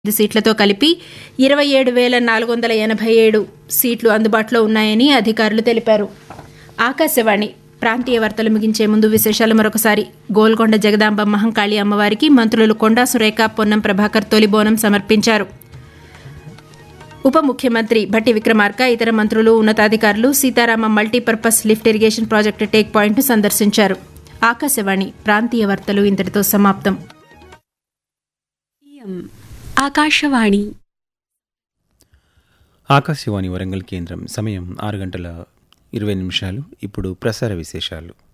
సీట్లతో కలిపి 27,487 సీట్లు అందుబాటులో ఉన్నాయని అధికారులు తెలిపారు. ఆకాశవాణి ప్రాంతీయ వార్తలు ముగించే ముందు విశేషాలు మరొకసారి. గోల్కొండ జగదాంబ మహంకాళి అమ్మవారికి మంత్రులు కొండా సురేఖ, పొన్నం ప్రభాకర్ తొలి బోనం సమర్పించారు. ఉప ముఖ్యమంత్రి భట్టి విక్రమార్క, ఇతర మంత్రులు, ఉన్నతాధికారులు Sitarama multipurpose lift irrigation project take పాయింట్ను సందర్శించారు. ఆకాశవాణి ప్రాంతీయ వార్తలు ఇంతటితో సమాప్తం. ఆకాశవాణి వరంగల్ కేంద్రం. సమయం 6:20. ఇప్పుడు ప్రసార విశేషాలు.